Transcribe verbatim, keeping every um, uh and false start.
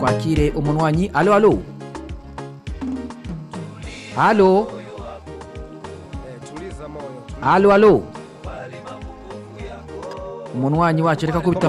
twakire umunwanyi. Alo alo alo alo alo umunwanyi wacu reka kubita